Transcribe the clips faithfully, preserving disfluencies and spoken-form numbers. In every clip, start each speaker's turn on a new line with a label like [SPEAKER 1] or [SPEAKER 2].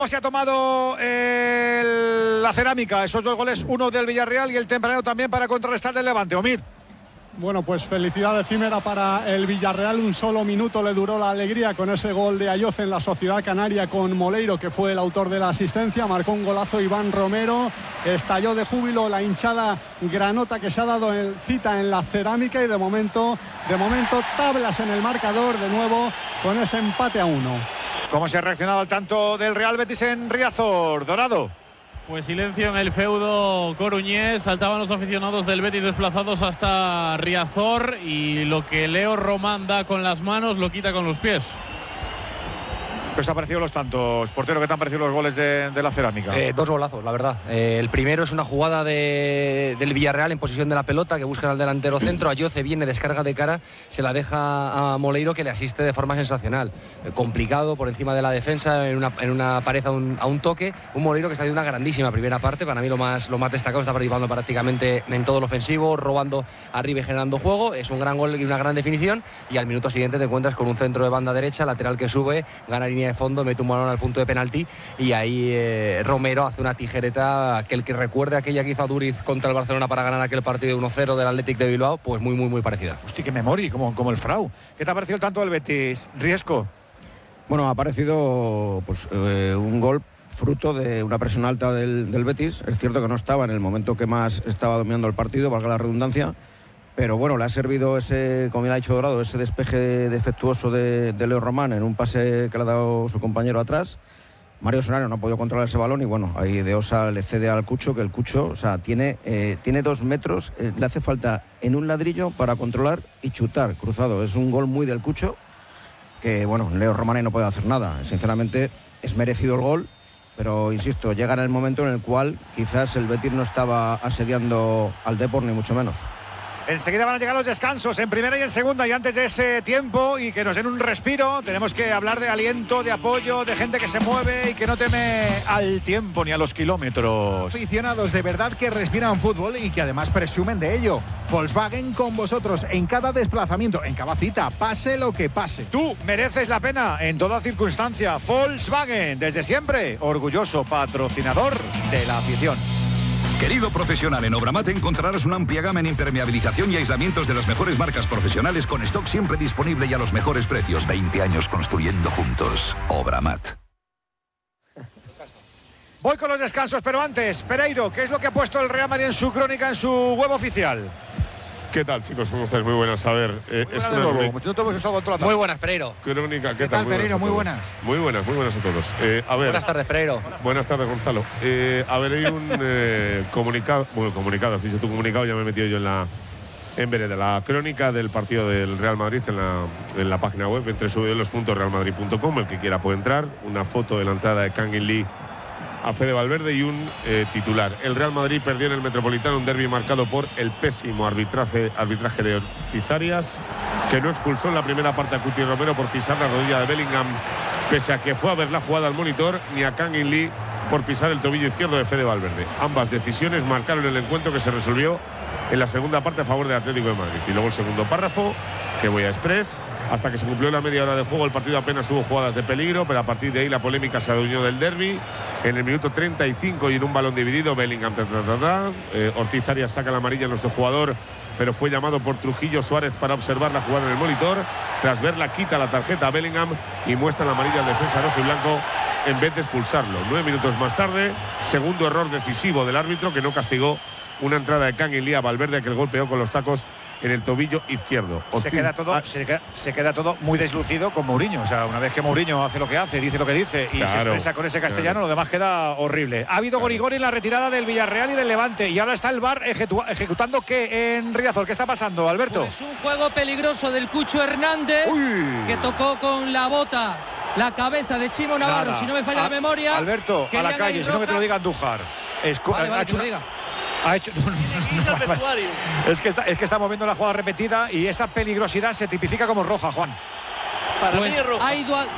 [SPEAKER 1] Se ha tomado el, la Cerámica, esos dos goles, uno del Villarreal y el tempranero también para contrarrestar del Levante. Omir.
[SPEAKER 2] Bueno, pues felicidad efímera para el Villarreal. Un solo minuto le duró la alegría con ese gol de Ayoz en la Sociedad Canaria con Moleiro, que fue el autor de la asistencia. Marcó un golazo Iván Romero. Estalló de júbilo la hinchada granota que se ha dado en cita en la Cerámica. Y de momento, de momento tablas en el marcador de nuevo con ese empate a uno.
[SPEAKER 1] ¿Cómo se ha reaccionado al tanto del Real Betis en Riazor, Dorado?
[SPEAKER 3] Pues silencio en el feudo coruñés. Saltaban los aficionados del Betis desplazados hasta Riazor y lo que Leo Román da con las manos lo quita con los pies.
[SPEAKER 1] ¿Qué os han parecido los tantos, portero? ¿Qué te han parecido los goles de, de la Cerámica?
[SPEAKER 4] Eh, dos golazos, la verdad. Eh, el primero es una jugada de, del Villarreal en posesión de la pelota, que buscan al delantero centro. Ayoce viene, descarga de cara, se la deja a Moleiro, que le asiste de forma sensacional. Eh, complicado por encima de la defensa, en una, en una pared a un, a un toque. Un Moleiro que está de una grandísima primera parte. Para mí lo más, lo más destacado, está participando prácticamente en todo lo ofensivo, robando arriba y generando juego. Es un gran gol y una gran definición. Y al minuto siguiente te encuentras con un centro de banda derecha, lateral que sube, gana línea de fondo, mete un balón al punto de penalti y ahí eh, Romero hace una tijereta, aquel que recuerde aquella que hizo a Duriz contra el Barcelona para ganar aquel partido uno cero del Athletic de Bilbao, pues muy muy muy parecida.
[SPEAKER 1] Hostia, qué memoria, como, como el Frau. ¿Qué te ha parecido el tanto del Betis, Riesco?
[SPEAKER 5] Bueno, ha parecido pues, eh, un gol fruto de una presión alta del, del Betis. Es cierto que no estaba en el momento que más estaba dominando el partido, valga la redundancia. Pero bueno, le ha servido ese, como ya ha dicho Dorado, ese despeje defectuoso de, de Leo Román en un pase que le ha dado su compañero atrás. Mario Solano no ha podido controlar ese balón y bueno, ahí De Osa le cede al Cucho, que el Cucho, o sea, tiene, eh, tiene dos metros, eh, le hace falta en un ladrillo para controlar y chutar cruzado. Es un gol muy del Cucho, que bueno, Leo Román no puede hacer nada. Sinceramente, es merecido el gol, pero insisto, llega en el momento en el cual quizás el Betis no estaba asediando al Depor, ni mucho menos.
[SPEAKER 1] Enseguida van a llegar los descansos en primera y en segunda, y antes de ese tiempo y que nos den un respiro, tenemos que hablar de aliento, de apoyo, de gente que se mueve y que no teme al tiempo ni a los kilómetros.
[SPEAKER 6] Aficionados de verdad que respiran fútbol y que además presumen de ello. Volkswagen con vosotros en cada desplazamiento, en cada cita, pase lo que pase.
[SPEAKER 1] Tú mereces la pena en toda circunstancia. Volkswagen, desde siempre, orgulloso patrocinador de la afición.
[SPEAKER 7] Querido profesional, en Obramat encontrarás una amplia gama en impermeabilización y aislamientos de las mejores marcas profesionales, con stock siempre disponible y a los mejores precios. veinte años construyendo juntos. Obramat.
[SPEAKER 1] Voy con los descansos, pero antes, Pereiro, ¿qué es lo que ha puesto el Real Madrid en su crónica, en su web oficial?
[SPEAKER 8] ¿Qué tal, chicos? ¿Cómo estáis? Muy buenas. A ver, eh,
[SPEAKER 1] muy,
[SPEAKER 8] es
[SPEAKER 1] buena
[SPEAKER 8] una
[SPEAKER 1] nuevo, no te hemos usado toda la
[SPEAKER 4] muy buenas, Pereiro.
[SPEAKER 8] Crónica, ¿qué,
[SPEAKER 6] ¿Qué tal,
[SPEAKER 8] tal?
[SPEAKER 6] Pereiro? Muy buenas.
[SPEAKER 8] Muy buenas, muy buenas a todos. Eh, a ver,
[SPEAKER 4] buenas tardes, Pereiro.
[SPEAKER 8] Buenas tardes, Gonzalo. Eh, a ver, hay un eh, comunicado, bueno, comunicado, has dicho tu comunicado, ya me he metido yo en la en vereda, la crónica del partido del Real Madrid en la, en la página web, entre subelos punto real madrid punto com, el que quiera puede entrar, una foto de la entrada de Kangin Lee a Fede Valverde y un eh, titular. El Real Madrid perdió en el Metropolitano un derbi marcado por el pésimo arbitraje, arbitraje de Ortiz Arias, que no expulsó en la primera parte a Cuti Romero por pisar la rodilla de Bellingham, pese a que fue a ver la jugada al monitor, ni a Kangin Lee por pisar el tobillo izquierdo de Fede Valverde. Ambas decisiones marcaron el encuentro, que se resolvió en la segunda parte a favor del Atlético de Madrid. Y luego el segundo párrafo, que voy a express. Hasta que se cumplió la media hora de juego, el partido apenas hubo jugadas de peligro, pero a partir de ahí la polémica se adueñó del derbi. En el minuto treinta y cinco y en un balón dividido, Bellingham, ta, ta, ta, ta, eh, Ortiz Arias saca la amarilla a nuestro jugador, pero fue llamado por Trujillo Suárez para observar la jugada en el monitor. Tras verla, quita la tarjeta a Bellingham y muestra la amarilla al defensa rojo y blanco en vez de expulsarlo. Nueve minutos más tarde, segundo error decisivo del árbitro, que no castigó una entrada de Kangin Lee a Valverde, que el golpeó con los tacos en el tobillo izquierdo.
[SPEAKER 1] Se queda, todo, ah, se, queda, se queda todo muy deslucido con Mourinho. O sea, una vez que Mourinho hace lo que hace, dice lo que dice y claro, se expresa con ese castellano, claro, lo demás queda horrible. Ha habido gorigori en la retirada del Villarreal y del Levante, y ahora está el V A R ejecu ejecutando ¿qué en Riazor? ¿Qué está pasando, Alberto?
[SPEAKER 9] Pues un juego peligroso del Cucho Hernández. Uy. Que tocó con la bota la cabeza de Chimo Navarro. Nada. Si no me falla a, la memoria.
[SPEAKER 1] Alberto, a la calle, si no que te lo diga Andújar. Escu
[SPEAKER 9] vale, vale,
[SPEAKER 1] ha hecho
[SPEAKER 9] que lo diga.
[SPEAKER 1] Ha hecho, no, no, no, no, es, que está, es que estamos viendo la jugada repetida y esa peligrosidad se tipifica como roja, Juan.
[SPEAKER 9] Para pues mí es roja. Ha ido al...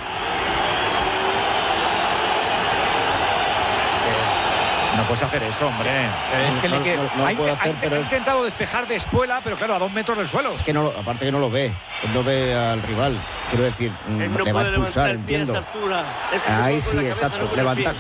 [SPEAKER 1] Es que no puedes hacer eso, hombre. Es que,
[SPEAKER 5] no,
[SPEAKER 1] le, que
[SPEAKER 5] no, no
[SPEAKER 1] ha,
[SPEAKER 5] puedo hacer,
[SPEAKER 1] ha,
[SPEAKER 5] pero
[SPEAKER 1] ha intentado despejar de espuela, pero claro, a dos metros del suelo.
[SPEAKER 5] Es que no, aparte que no lo ve, él no ve al rival. Quiero decir,
[SPEAKER 10] él no
[SPEAKER 5] le va a expulsar, entiendo.
[SPEAKER 10] Es que
[SPEAKER 5] ahí sí, exacto. Levantar,